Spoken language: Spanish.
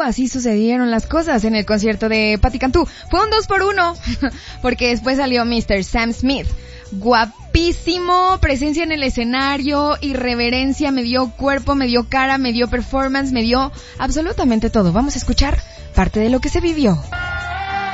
así sucedieron las cosas en el concierto de Patti Cantú. Fue un 2x1, porque después salió Mr. Sam Smith. Guapísimo, presencia en el escenario, irreverencia, me dio cuerpo, me dio cara, me dio performance, me dio absolutamente todo. Vamos a escuchar parte de lo que se vivió.